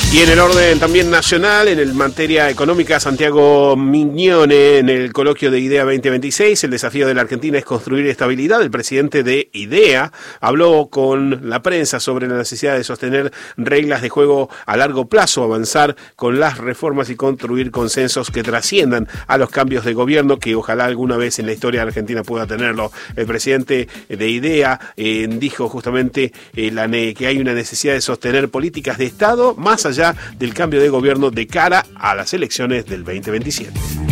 Y en el orden también nacional, en materia económica, Santiago Mignone, en el coloquio de IDEA 2026, el desafío de la Argentina es construir estabilidad. El presidente de IDEA habló con la prensa sobre la necesidad de sostener reglas de juego a largo plazo, avanzar con las reformas y construir consensos que trasciendan a los cambios de gobierno, que ojalá alguna vez en la historia de Argentina pueda tenerlo. El presidente de IDEA dijo justamente que hay una necesidad de sostener políticas de Estado más allá del cambio de gobierno de cara a las elecciones del 2027.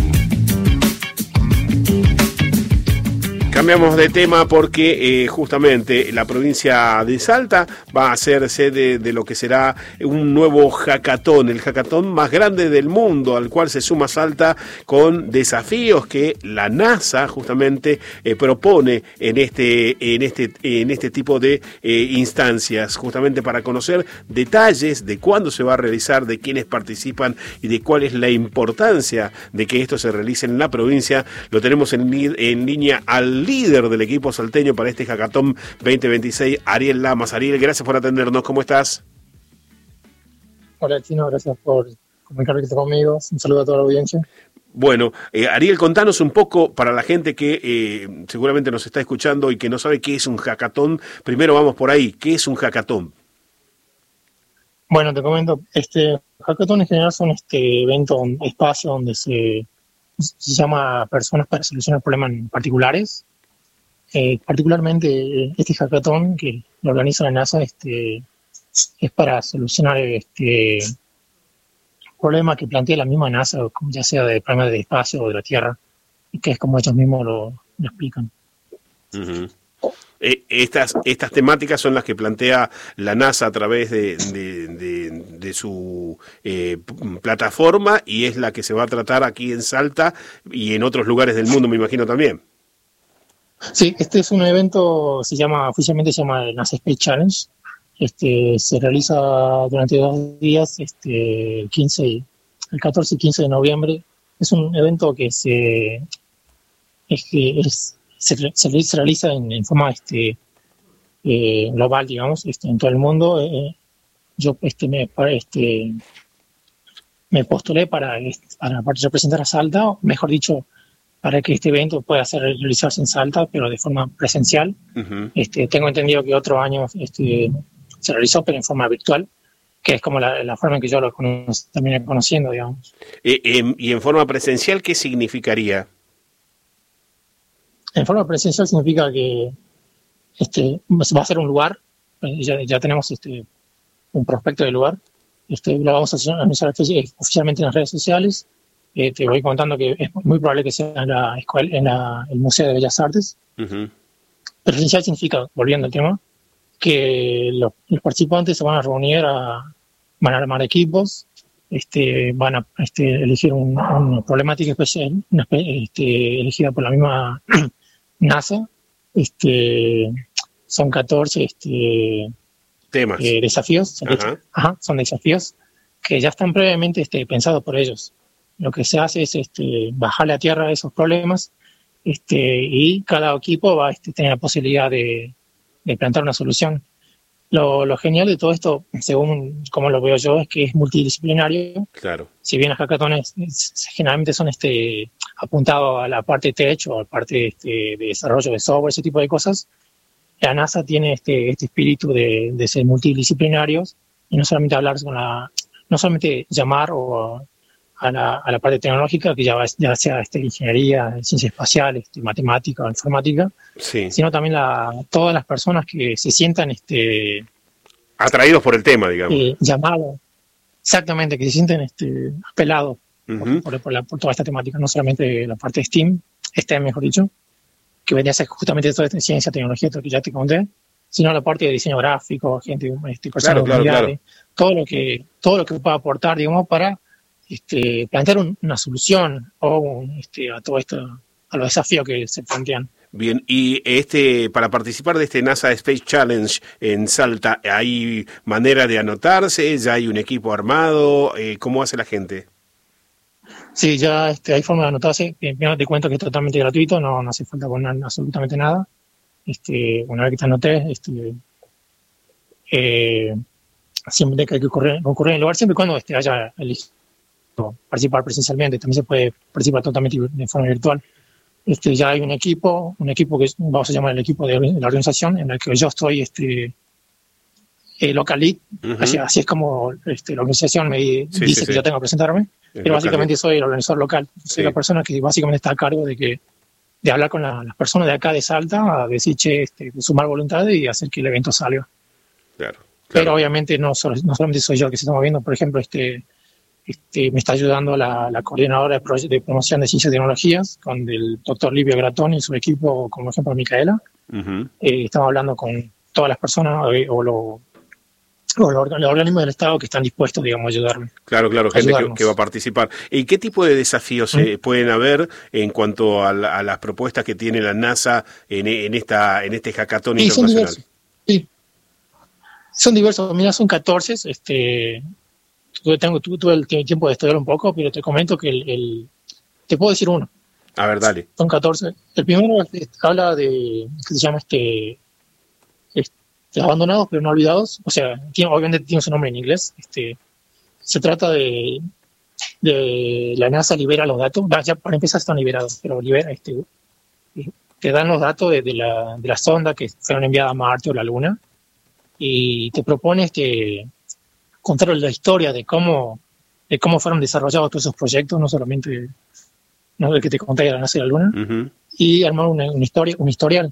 Cambiamos de tema porque justamente la provincia de Salta va a ser sede de lo que será un nuevo hackathon, el hackathon más grande del mundo, al cual se suma Salta con desafíos que la NASA justamente propone en este tipo de instancias, justamente para conocer detalles de cuándo se va a realizar, de quiénes participan y de cuál es la importancia de que esto se realice en la provincia. Lo tenemos en línea al líder del equipo salteño para este hackathon 2026, Ariel Lamas. Ariel, gracias por atendernos. ¿Cómo estás? Hola, Chino. Gracias por comunicarte conmigo. Un saludo a toda la audiencia. Bueno, Ariel, contanos un poco para la gente que seguramente nos está escuchando y que no sabe qué es un hackathon. Primero vamos por ahí. ¿Qué es un hackathon? Bueno, te comento. Hackathon en general son evento, un espacio donde se llama personas para solucionar problemas particulares. Particularmente este hackathon que lo organiza la NASA es para solucionar problemas que plantea la misma NASA, ya sea de problemas de espacio o de la Tierra, que es como ellos mismos lo explican. Uh-huh. Estas temáticas son las que plantea la NASA a través de su plataforma, y es la que se va a tratar aquí en Salta y en otros lugares del mundo, me imagino también. Sí, este es un evento, oficialmente se llama el NASA Space Challenge. Se realiza durante 2 días, el 14 y 15 de noviembre. Es un evento que se realiza en forma global, digamos, en todo el mundo. Yo me postulé para representar a Salta, o mejor dicho, para que este evento pueda realizarse en Salta, pero de forma presencial. Uh-huh. Tengo entendido que otro año se realizó, pero en forma virtual, que es como la forma en que yo lo terminé conociendo, digamos. ¿Y en forma presencial qué significaría? En forma presencial significa que va a ser un lugar, ya tenemos un prospecto del lugar, lo vamos a anunciar oficialmente en las redes sociales. Te voy contando que es muy probable que sea en el Museo de Bellas Artes. Uh-huh. Presencial significa, volviendo al tema, que los participantes se van a reunir, van a armar equipos, van a elegir una problemática especial, elegida por la misma NASA. Son 14 temas. Desafíos. Son desafíos que ya están previamente pensados por ellos. Lo que se hace es bajarle a tierra esos problemas, y cada equipo va a tener la posibilidad de plantear una solución. Lo genial de todo esto, según como lo veo yo, es que es multidisciplinario. Claro. Si bien los hackathons generalmente son apuntados a la parte tech o a la parte de desarrollo de software, ese tipo de cosas, la NASA tiene este espíritu de ser multidisciplinarios y no solamente llamar a la parte tecnológica, que ya sea ingeniería, ciencia espacial, matemática o informática, sí, sino también todas las personas que se sientan atraídos por el tema, digamos. Llamados, exactamente, que se sienten apelados. Uh-huh. por toda esta temática, no solamente la parte de STEM, mejor dicho, que vendría a ser justamente toda esta ciencia, tecnología, todo lo que ya te conté, sino la parte de diseño gráfico, personas de humanidades, todo lo que pueda aportar, digamos, para plantear una solución a todo esto, a los desafíos que se plantean. Bien, y para participar de este NASA Space Challenge en Salta, ¿hay manera de anotarse? ¿Ya hay un equipo armado? ¿Cómo hace la gente? Sí, ya hay forma de anotarse. Primero te cuento que es totalmente gratuito, no hace falta poner absolutamente nada. Una vez que te anotes, siempre que concurrir en el lugar, siempre y cuando haya elegido participar presencialmente. También se puede participar totalmente de forma virtual. Ya hay un equipo que vamos a llamar el equipo de la organización, en el que yo estoy local lead. Uh-huh. Así es como la organización me dice que yo tengo que presentarme, pero básicamente soy el organizador local. Soy la persona que básicamente está a cargo de hablar con las personas de acá de Salta, a decir, sumar voluntades y hacer que el evento salga. Claro. Pero obviamente no solamente soy yo el que se está moviendo. Por ejemplo, me está ayudando la coordinadora de promoción de ciencias y tecnologías, con el doctor Livio Gratoni y su equipo, como ejemplo Micaela. Uh-huh. Estamos hablando con todas las personas o los organismos del Estado que están dispuestos, digamos, a ayudarme. Claro, gente que va a participar. ¿Y qué tipo de desafíos pueden haber en cuanto a las propuestas que tiene la NASA en este hackathon internacional? Son diversos. Mira, son 14. Tuve el tiempo de estudiar un poco, pero te comento que te puedo decir uno. A ver, dale. Son 14. El primero habla de, que se llama abandonados pero no olvidados. O sea, obviamente tiene su nombre en inglés. Se trata de la NASA libera los datos. Ya para empezar están liberados, pero libera te dan los datos de la sonda que fueron enviadas a Marte o la Luna, y te propone contar la historia de cómo fueron desarrollados todos esos proyectos, no solamente el que te conté de la NASA y la Luna, uh-huh. Y armar un historial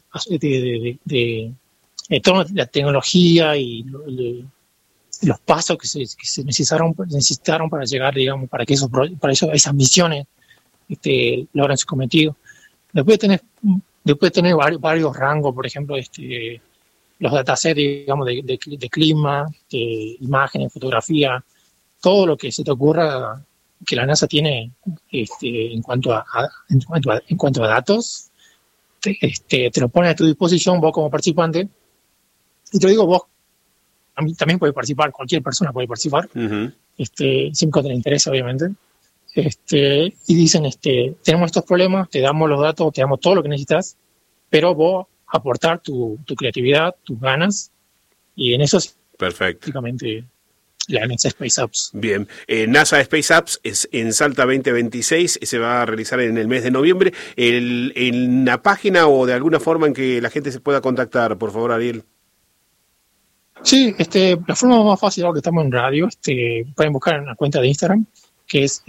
de toda la tecnología y los pasos que se necesitaron para llegar, digamos, para que esas misiones logran su cometido. Después de tener varios rangos, por ejemplo, los datasets, digamos, de clima, de imágenes, fotografía, todo lo que se te ocurra que la NASA tiene en cuanto a datos, te lo pone a tu disposición vos como participante. Y te lo digo, vos también puedes participar, cualquier persona puede participar, uh-huh. Siempre cuando te interesa, obviamente. Y dicen, tenemos estos problemas, te damos los datos, te damos todo lo que necesitas, pero vos aportar tu creatividad, tus ganas, y en eso es prácticamente la NASA Space Apps. Bien, NASA Space Apps es en Salta 2026, se va a realizar en el mes de noviembre. En la página o de alguna forma en que la gente se pueda contactar, por favor, Ariel. Sí, la forma más fácil, ahora que estamos en radio, pueden buscar en la cuenta de Instagram, que es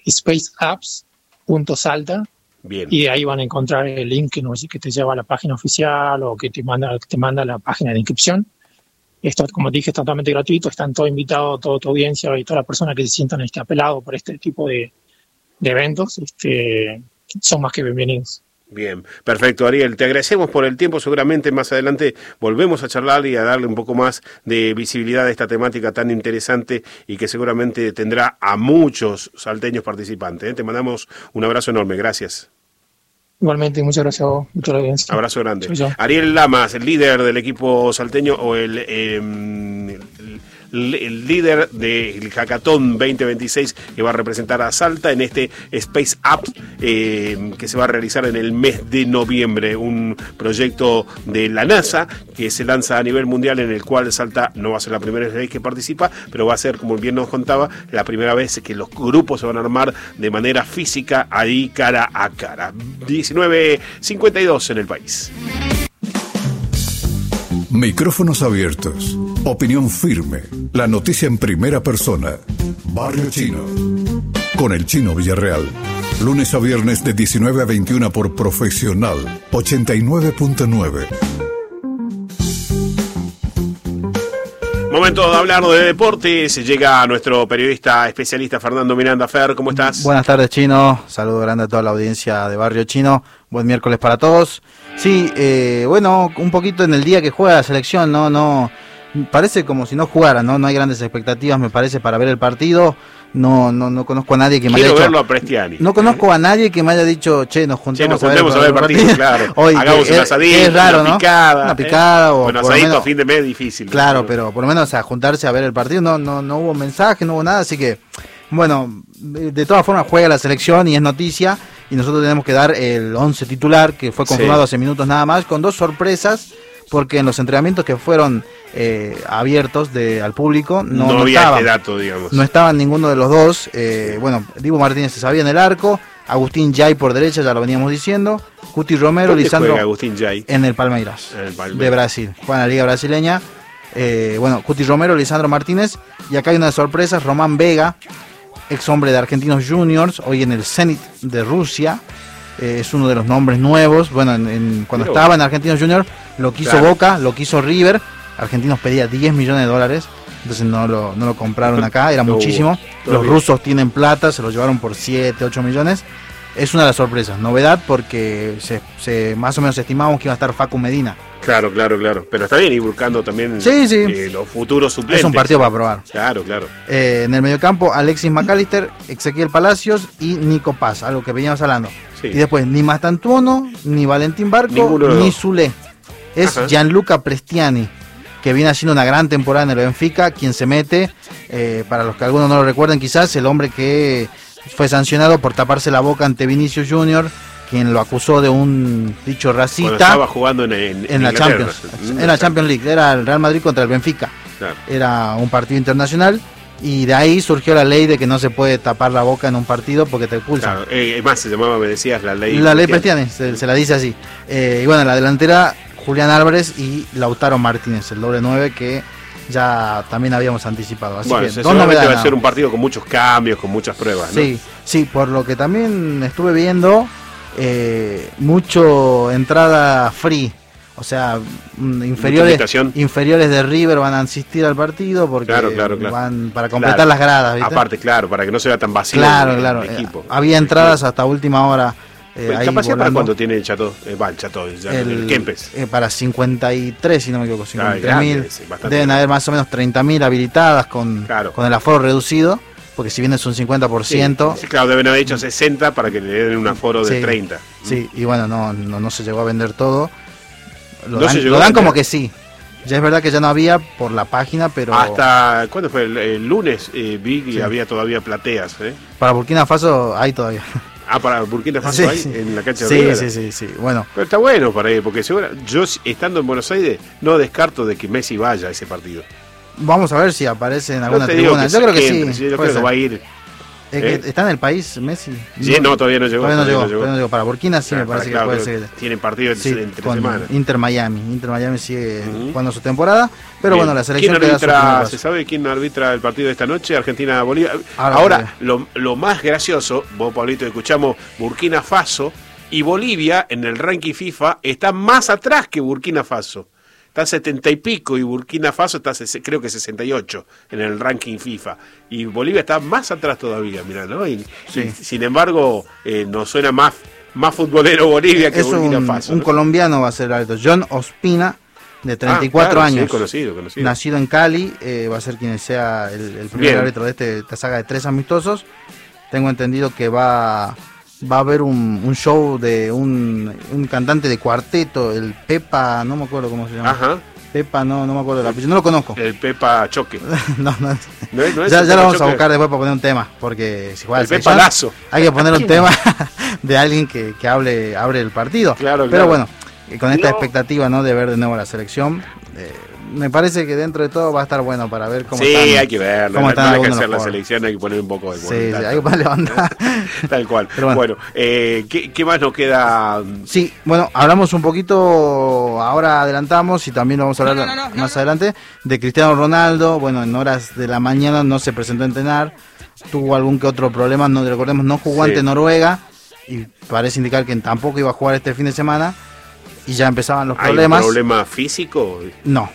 spaceapps.salta. Bien. Y ahí van a encontrar el link que te lleva a la página oficial o que te manda a la página de inscripción. Esto, como dije, es totalmente gratuito. Están todos invitados, toda tu audiencia y todas las personas que se sientan apelados por este tipo de eventos, son más que bienvenidos. Bien, perfecto, Ariel, te agradecemos por el tiempo. Seguramente más adelante volvemos a charlar y a darle un poco más de visibilidad a esta temática tan interesante y que seguramente tendrá a muchos salteños participantes. Te mandamos un abrazo enorme, gracias. Igualmente, muchas gracias a vos, mucha audiencia. Abrazo grande. Ariel Lamas, el líder del equipo salteño o el líder del Hackathon 2026 que va a representar a Salta en este Space Apps que se va a realizar en el mes de noviembre, un proyecto de la NASA que se lanza a nivel mundial, en el cual Salta no va a ser la primera vez que participa, pero va a ser, como bien nos contaba, la primera vez que los grupos se van a armar de manera física, ahí cara a cara. 19:52 en el país. Micrófonos abiertos, opinión firme, la noticia en primera persona. Barrio Chino, con el Chino Villarreal. Lunes a viernes de 19 a 21 por Profesional 89.9. Momento de hablar de deportes. Llega nuestro periodista especialista Fernando Miranda. Fer, ¿cómo estás? Buenas tardes, Chino. Saludo grande a toda la audiencia de Barrio Chino. Buen miércoles para todos. Sí, bueno, un poquito en el día que juega la selección, no parece como si no jugara, no hay grandes expectativas, me parece, para ver el partido. No conozco a nadie que me haya dicho, verlo a Prestiani. No conozco a nadie que me haya dicho, nos juntemos a ver el partido, claro. Hoy, hagamos un asadito, es raro, una picada. Una picada o bueno, asadito a fin de mes difícil. Claro, pero por lo menos a juntarse a ver el partido, no hubo mensaje, no hubo nada, así que, bueno, de todas formas juega la selección y es noticia, y nosotros tenemos que dar el 11 titular, que fue confirmado hace minutos nada más, con dos sorpresas porque en los entrenamientos que fueron abiertos al público no había estaban, este dato, digamos. no estaban ninguno de los dos. Bueno, Dibu Martínez se sabía en el arco, Agustín Yay por derecha, ya lo veníamos diciendo, Cuti Romero, ¿Dónde Lisandro juega Agustín Yay? en el Palmeiras, En el Palmeiras. de Brasil, juega en la liga brasileña. Bueno, Cuti Romero, Lisandro Martínez, y acá hay una sorpresa, Román Vega, ex hombre de Argentinos Juniors, hoy en el Zenit de Rusia, es uno de los nombres nuevos. Bueno, cuando Pero estaba en Argentinos Juniors lo quiso claro. Boca, lo quiso River, Argentinos pedía $10 millones, entonces no lo compraron acá, era No muchísimo. hubo. Los Bien. rusos tienen plata, se lo llevaron por 7, 8 millones. Es una de las sorpresas, novedad, porque más o menos estimábamos que iba a estar Facu Medina. Claro. Pero está bien ir buscando también Sí. los futuros suplentes. Es un partido para probar. Claro. En el mediocampo, Alexis McAllister, Ezequiel Palacios y Nico Paz, algo que veníamos hablando. Sí. Y después, ni Mastantuono, ni Valentín Barco, Ninguno de los ni dos. Zule. Es Ajá. Gianluca Prestiani, que viene haciendo una gran temporada en el Benfica, quien se mete, para los que algunos no lo recuerden quizás, el hombre que fue sancionado por taparse la boca ante Vinicius Junior, quien lo acusó de un dicho Cuando racista estaba jugando en la Inglaterra. Champions. En la Champions League, era el Real Madrid contra el Benfica. Claro. Era un partido internacional y de ahí surgió la ley de que no se puede tapar la boca en un partido porque te expulsan. Claro. Es más, se llamaba, me decías, la ley. La ley Prestiani, se la dice así. Y bueno, en la delantera, Julián Álvarez y Lautaro Martínez, el doble 9 que ya también habamos anticipado. Así Bueno, que dos seguramente novedades. va a ser un partido con muchos cambios, con muchas pruebas, ¿no? Sí, por lo que también estuve viendo, mucho entrada free. O sea, invitación. inferiores de River van a asistir al partido porque Claro. van para completar Claro. las gradas, ¿viste? Aparte, claro, para que no sea tan vacío Claro. el equipo. Había entradas hasta última hora. Ahí ¿Capacidad para volando. cuánto tiene el Chateau? El Kempes. Para 53, si no me equivoco, 53.000. grande, sí, bastante Deben grande. haber más o menos 30.000 habilitadas con el aforo reducido, porque si bien es un 50%. Sí, claro, deben haber hecho 60 para que le den un aforo de 30. Sí, y bueno, no se llegó a vender todo. Lo No se llegó dan a vender. como que sí. Ya es verdad que ya no había por la página, pero Hasta, ¿cuándo fue? El lunes vi que Sí. había todavía plateas. para Burkina Faso hay todavía. Para Burkina Faso Sí, hay, sí. en la cancha de Rivera. Sí. Bueno, Pero está bueno para ir, porque seguro, yo estando en Buenos Aires no descarto de que Messi vaya a ese partido. vamos a ver si aparece en No alguna te digo tribuna. Yo creo que siempre, sí. yo puede creo que ser. va a ir. Es que ¿está en el país Messi? Sí, no, todavía no llegó. Todavía no llegó. Para Burkina sí, Claro, me parece claro, que puede pero ser. tienen partido Sí, entre con semanas. Inter Miami sigue Ujú. jugando su temporada, pero Bien. bueno, la selección ¿Quién queda su primer arbitra, paso. ¿Se sabe quién arbitra el partido de esta noche? Argentina-Bolivia. Ahora, Lo más gracioso, vos, Pablito, escuchamos Burkina Faso y Bolivia en el ranking FIFA está más atrás que Burkina Faso. Está 70 y pico y Burkina Faso está creo que 68 en el ranking FIFA. Y Bolivia está más atrás todavía, mirá, ¿no? Y sin embargo, nos suena más futbolero Bolivia que es Burkina Faso. un ¿no? colombiano va a ser el árbitro, John Ospina, de 34 claro, años. Sí, conocido. Nacido en Cali, va a ser quien sea el primer Bien. árbitro de esta saga de 3 amistosos. Tengo entendido que va a haber un show de un cantante de cuarteto, el Pepa, no me acuerdo cómo se llama. Ajá. Pepa, no me acuerdo del apellido, no lo conozco. El Pepa Choque. no. ¿No es Ya el lo Pepa vamos a Choque? buscar después para poner un tema, porque si juega El la selección, Pepa Lazo. hay que poner un tema de alguien que abre el partido. Claro. Pero bueno, con esta expectativa, ¿no?, de ver de nuevo la selección, me parece que dentro de todo va a estar bueno para ver cómo están. Sí, hay que verlo. cómo No están hay que algunos hacer la jugadores. selección, hay que poner un poco de Sí, voluntad. hay que ponerle onda. Tal cual. Pero Bueno, ¿qué más nos queda? Sí, bueno, hablamos un poquito, ahora adelantamos y también lo vamos a hablar más adelante, de Cristiano Ronaldo. Bueno, en horas de la mañana no se presentó a entrenar, tuvo algún que otro problema, no recordemos, no jugó ante Noruega y parece indicar que tampoco iba a jugar este fin de semana y ya empezaban los problemas. ¿Hay un problema físico? No.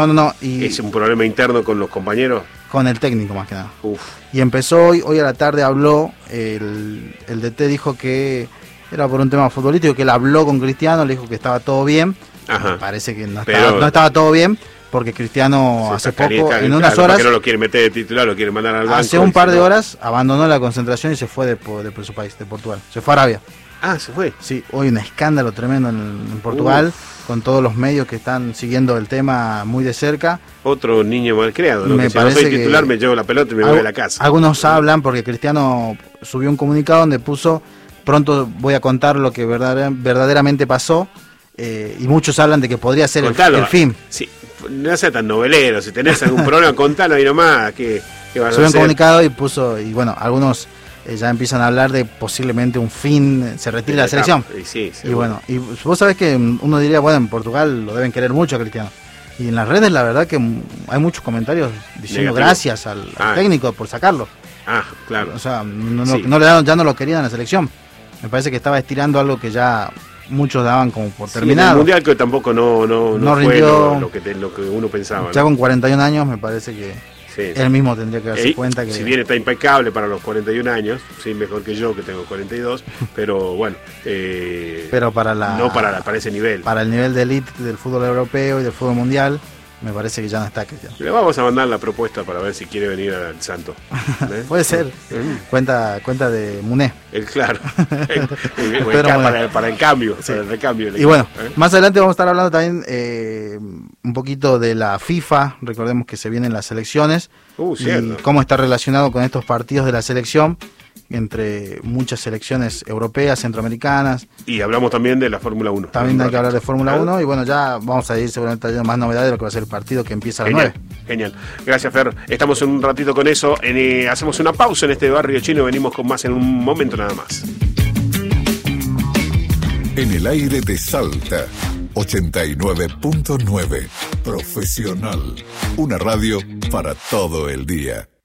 Y ¿Es un problema interno con los compañeros? con el técnico más que nada. Uf. Y empezó hoy a la tarde habló, el DT dijo que era por un tema futbolístico, que él habló con Cristiano, le dijo que estaba todo bien. Ajá. Parece que no Pero- estaba todo bien, porque Cristiano Se hace está poco, caliente, en unas claro, horas, que no lo quiere meter de titular, lo quiere mandar al banco. hace un par de diciendo- horas, abandonó la concentración y se fue de su país, de Portugal. Se fue a Arabia. Ah, se fue. Sí, hoy un escándalo tremendo en Portugal, con todos los medios que están siguiendo el tema muy de cerca. Otro niño mal creado, ¿no? Me Que si no parece soy titular que- me llevo la pelota y me voy a la casa. Algunos hablan, porque Cristiano subió un comunicado donde puso: pronto voy a contar lo que verdaderamente pasó. y muchos hablan de que podría ser el fin. Sí, no sea tan novelero, si tenés algún problema, contalo ahí nomás, que vas a Subió un hacer. comunicado y bueno, algunos ya empiezan a hablar de posiblemente un fin, se retire la selección. Sí, y bueno, y vos sabés que uno diría, bueno, en Portugal lo deben querer mucho a Cristiano. Y en las redes la verdad que hay muchos comentarios diciendo negativo. Gracias al técnico por sacarlo. Claro. O sea, Sí. ya no lo querían en la selección. Me parece que estaba estirando algo que ya muchos daban como por Sí, terminado. el mundial que tampoco no fue rindió. lo que uno pensaba. Ya con 41 años me parece que Sí. él mismo tendría que darse cuenta que... Si bien está impecable para los 41 años, sí, mejor que yo que tengo 42, pero bueno, pero para ese nivel. Para el nivel de élite del fútbol europeo y del fútbol mundial, me parece que ya no está Cristiano. Le vamos a mandar la propuesta para ver si quiere venir al Santo. Puede ser. Cuenta de Muné. Claro. Pero para el cambio, sí. para el recambio. Y bueno, más adelante vamos a estar hablando también un poquito de la FIFA. Recordemos que se vienen las elecciones y cómo está relacionado con estos partidos de la selección entre muchas selecciones europeas, centroamericanas. Y hablamos también de la Fórmula 1. También hay que hablar de Fórmula 1 y bueno, ya vamos a ir seguramente trayendo más novedades de lo que va a ser el partido que empieza a las 9. Genial. Gracias, Fer. Estamos en un ratito con eso. Hacemos una pausa en este barrio chino. Venimos con más en un momento nada más. En el aire de Salta, 89.9. Profesional. Una radio para todo el día.